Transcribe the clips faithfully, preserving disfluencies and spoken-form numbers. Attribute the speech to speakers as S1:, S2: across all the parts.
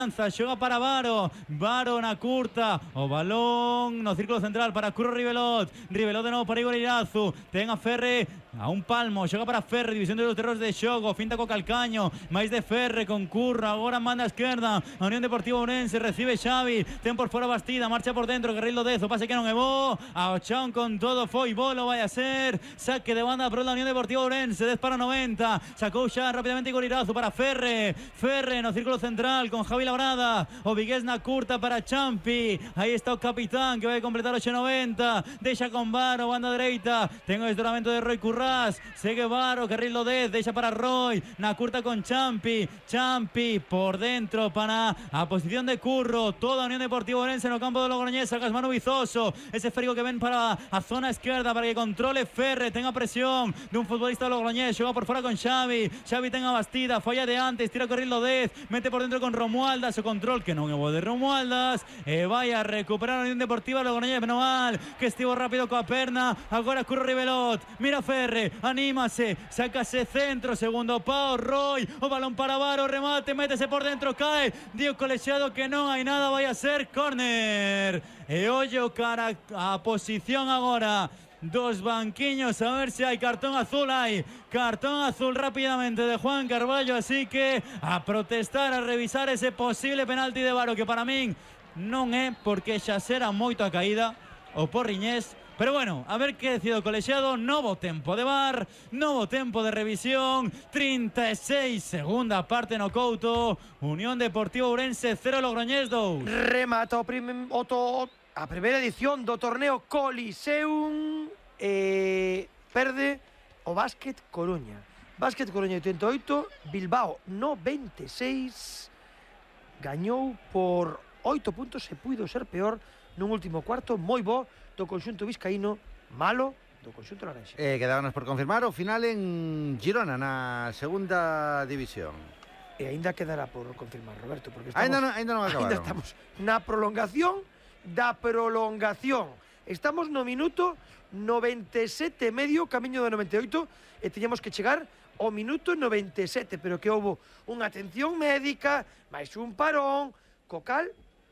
S1: Xoga para Varo, Varo na curta, o balón no círculo central para Curro Rivelot, Rivelot de novo para Igor Irazu, ten a Ferre a un palmo, xoga para Ferre, división de los terrores de xogo, finta co calcaño, máis de Ferre con Curro, agora manda a esquerda, a Unión Deportiva Ourense, recibe Xavi, ten por fora Bastida, marcha por dentro, Guerrero Dezo, pase que non é bo, a Ochán con todo, foi bolo, vai a ser, saque de banda para a Unión Deportiva Ourense, dez para noventa, sacou xa rapidamente Igor Irazu para Ferre, Ferre no círculo central con Javi Labrada, o Vigués na curta para Champi, aí está o capitán que vai completar ocho noventa, deixa con Varo, banda dereita, ten o desdobramento de Roy Currás, segue Varo, carril do dez, deixa para Roy, na curta con Champi, Champi por dentro para a posición de Curro, toda a Unión Deportiva Ourense no campo do Logroñés, sacas Manu Vizoso, ese esférico que ven para a zona esquerda para que controle Ferre, tenga presión de un futbolista do Logroñés, xoga por fora con Xavi, Xavi ten a Bastida, falla de antes, tira o carril do dez, mete por dentro con Romualdas, o control que non é bo de Romualdas, e vai a recuperar a Unión Deportiva Logroñés, menos mal que estivo rápido coa perna, agora Curro Rivelot, mira Ferre, anímase, sácase centro, segundo pao, Roy, o balón para Varo, remate, métese por dentro, cae, dio colexiado que non hai nada, vai a ser córner, e ollo cara a posición agora dos banquiños, a ver se hai cartón azul, hai cartón azul rápidamente de Juan Carballo, así que a protestar, a revisar ese posible penalti de Varo, que para min non é, porque xa será moito a caída o Porriñés, pero bueno, a ver que decido o colexiado, novo tempo de V A R, novo tempo de revisión, trinta e seis, segunda parte no Couto, Unión Deportiva Ourense cero, Logroñés dous.
S2: Remata o, prim, o to, a primeira edición do torneo Coliseum, e perde o Básquet Coruña. Básquet Coruña oitenta e oito, Bilbao noventa e seis, gañou por oito puntos, e puido ser peor nun último cuarto moi bo do conxunto vizcaíno, malo do conxunto laranxa.
S3: Eh, quedábanos por confirmar o final en Girona, na segunda división.
S2: E aínda quedará por confirmar, Roberto, porque estamos,
S3: ainda non, ainda non acabaron.
S2: Ainda estamos na prolongación da prolongación. Estamos no minuto noventa e sete e medio, camiño do noventa e oito, e teñamos que chegar ao minuto noventa e sete, pero que houbo unha atención médica, máis un parón, co cal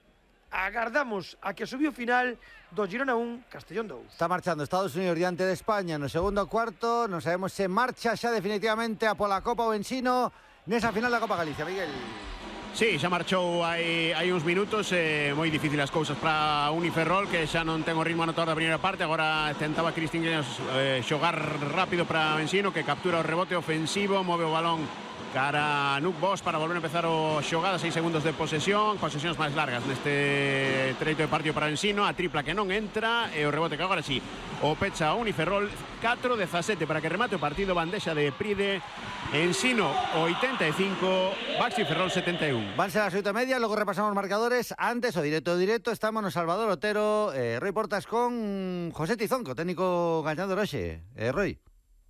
S2: agardamos a que subiu o final do Girona un, Castellón dous.
S3: Está marchando Estados Unidos diante de España no segundo cuarto, non sabemos se marcha xa definitivamente a pola Copa o Ensino nesa final da Copa Galicia, Miguel.
S4: Sí, xa marchou hai, hai uns minutos, eh, moi difícil as cousas para Uniferrol, que xa non ten o ritmo anotador da primeira parte. Agora tentaba Cristín eh, xogar rápido para Ensino, que captura o rebote ofensivo, move o balón cara a Nuc Bosch para volver a empezar o xogada, seis segundos de posesión, posesións máis largas neste treito de partido para Ensino, a tripla que non entra e o rebote que agora sí o pecha Uniferrol. Catro dezasete para que remate o partido, bandexa de Pride. Ensino oitenta e cinco, Baxi Ferrol setenta e un.
S3: Van ser as oito e media, logo repasamos marcadores. Antes, o directo directo, estamos no Salvador Otero, eh, Roy Portas con José Tizonco, técnico gañador hoxe. Eh, Roy.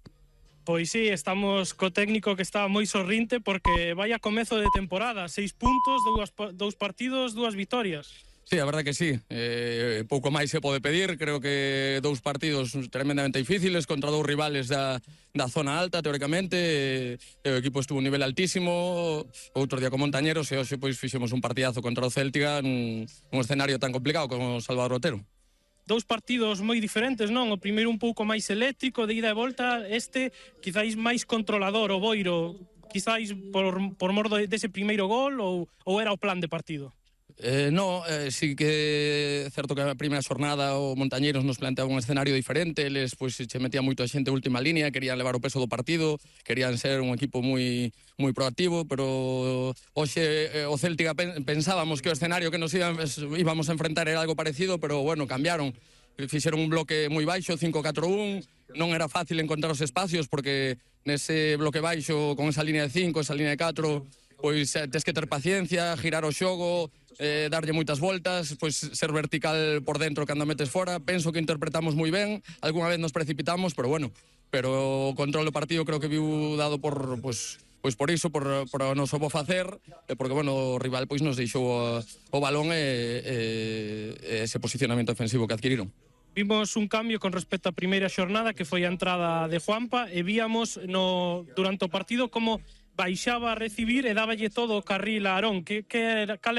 S5: Pois sí, estamos co técnico que está moi sorrinte porque vai a comezo de temporada, seis puntos, dous, dous partidos, dúas vitorias.
S6: Sí, a verdade que sí, eh, pouco máis se pode pedir, creo que dous partidos tremendamente difíciles contra dous rivales da, da zona alta, teóricamente, eh, o equipo estuvo a un nivel altísimo, outro día con Montañeros, e hoxe pois fixemos un partidazo contra o Céltiga nun un escenario tan complicado como o Salvador Otero.
S5: Dous partidos moi diferentes, non? O primeiro un pouco máis eléctrico, de ida e volta, este quizáis máis controlador, o Boiro, quizáis por, por mor dese primeiro gol, ou, ou era o plan de partido?
S6: Eh, no, eh, sí que é certo que a primeira xornada o Montañeros nos planteaba un escenario diferente, eles pois se metía moito a xente a última línea, querían levar o peso do partido, querían ser un equipo moi moi proactivo, pero hoxe eh, o Céltiga pensábamos que o escenario que nos íbamos, íbamos a enfrentar era algo parecido, pero bueno, cambiaron. Fixeron un bloque moi baixo, cinco catro un, non era fácil encontrar os espacios porque nese bloque baixo, con esa línea de cinco, esa línea de catro, pois eh, tes que ter paciencia, girar o xogo, eh, darlle moitas voltas, pois ser vertical por dentro cando metes fora. Penso que interpretamos moi ben, algunha vez nos precipitamos, pero bueno, pero o control do partido creo que viu dado por, pois, pois por iso, por, por o noso bo facer, e porque, bueno, o rival pois nos deixou o, o balón e, e, e ese posicionamento ofensivo que adquiriron.
S5: Vimos un cambio con respecto á primeira xornada, que foi a entrada de Juanpa, e víamos no, durante o partido como baixaba a recibir e dáballe todo o carril a Aarón. Que, que era, cal